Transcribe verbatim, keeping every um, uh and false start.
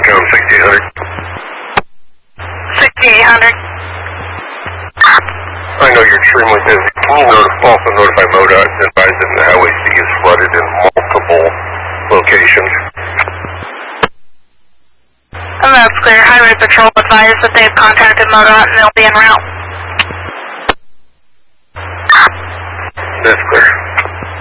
Lincoln sixty-eight hundred. sixty-eight hundred. I know you're extremely busy. Can you notif also notify MoDOT and advise them the Highway C is flooded in multiple locations? And that's clear. Highway Patrol advised that they've contacted MoDOT and they'll be en route. That's clear.